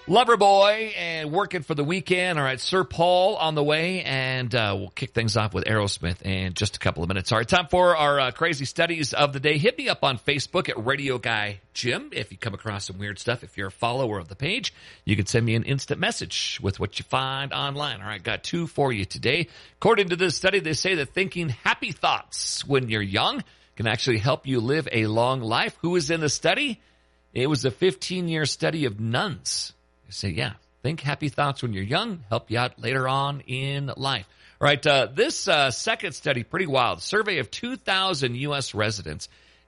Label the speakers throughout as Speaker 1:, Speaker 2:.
Speaker 1: Loverboy and Working for the Weekend. All right, Sir Paul on the way, and we'll kick things off with Aerosmith in just a couple of minutes. All right, time for our crazy studies of the day. Hit me up on Facebook at Radio Guy Jim if you come across some weird stuff. If you're a follower of the page, you can send me an instant message with what you find online. All right, got two for you today. According to this study, they say that thinking happy thoughts when you're young can actually help you live a long life. Who was in the study? It was a 15-year study of nuns. Say, yeah, think happy thoughts when you're young, help you out later on in life. All right, this second study, pretty wild. Survey of 2,000 U.S. residents,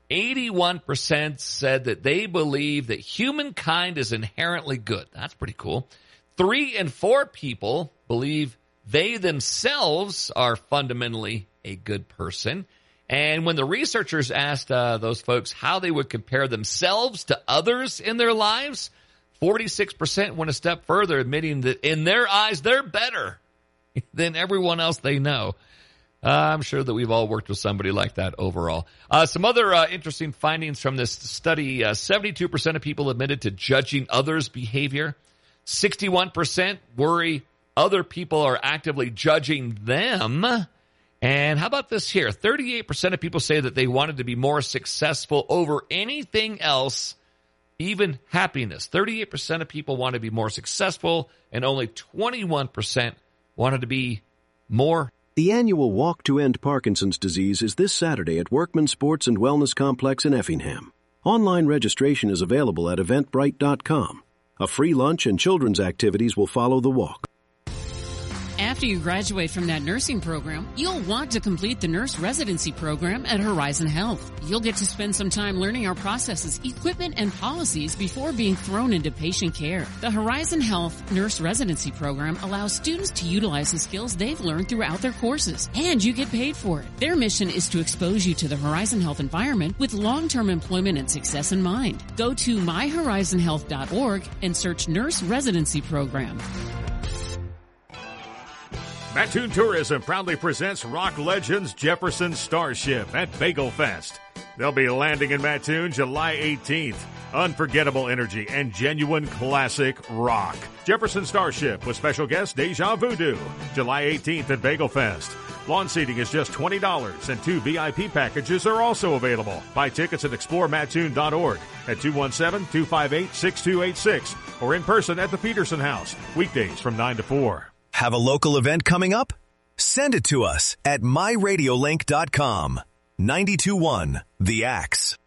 Speaker 1: 81% said that they believe that humankind is inherently good. That's pretty cool. 3 in 4 people believe they themselves are fundamentally a good person. And when the researchers asked those folks how they would compare themselves to others in their lives, 46% went a step further, admitting that in their eyes, they're better than everyone else they know. I'm sure that we've all worked with somebody like that overall. Some other interesting findings from this study. 72% of people admitted to judging others' behavior. 61% worry other people are actively judging them. And how about this here? 38% of people say that they wanted to be more successful over anything else, even happiness. 38% of people want to be more successful, and only 21% wanted to be more.
Speaker 2: The annual Walk to End Parkinson's Disease is this Saturday at Workman Sports and Wellness Complex in Effingham. Online registration is available at eventbrite.com. A free lunch and children's activities will follow the walk.
Speaker 3: After you graduate from that nursing program, you'll want to complete the nurse residency program at Horizon Health. You'll get to spend some time learning our processes, equipment, and policies before being thrown into patient care. The Horizon Health nurse residency program allows students to utilize the skills they've learned throughout their courses, and you get paid for it. Their mission is to expose you to the Horizon Health environment with long-term employment and success in mind. Go to myhorizonhealth.org and search Nurse Residency Program.
Speaker 4: Mattoon Tourism proudly presents rock legends Jefferson Starship at Bagel Fest. They'll be landing in Mattoon July 18th. Unforgettable energy and genuine classic rock. Jefferson Starship with special guest Deja Voodoo. July 18th at Bagel Fest. Lawn seating is just $20 and 2 VIP packages are also available. Buy tickets at exploremattoon.org at 217-258-6286 or in person at the Peterson House. Weekdays from 9 to 4.
Speaker 5: Have a local event coming up? Send it to us at myradiolink.com. 92.1 The Axe.